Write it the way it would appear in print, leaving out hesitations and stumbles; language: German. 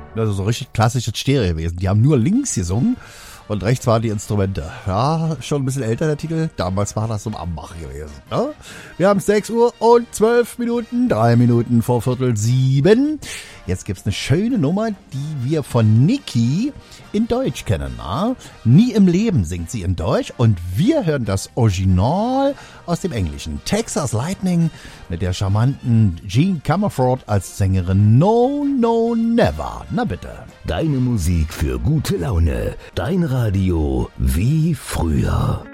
Also so richtig klassisches Stereowesen. Die haben nur links gesungen und rechts waren die Instrumente. Ja, schon ein bisschen älter der Titel. Damals war das so am Ambach gewesen. Ne? Wir haben 6 Uhr und 12 Minuten, 3 Minuten vor 6:45. Jetzt gibt's eine schöne Nummer, die wir von Niki in Deutsch kennen. Na? Nie im Leben singt sie in Deutsch und wir hören das Original aus dem Englischen. Texas Lightning mit der charmanten Jean Comerford als Sängerin No, No, Never. Na bitte. Deine Musik für gute Laune. Dein Radio wie früher.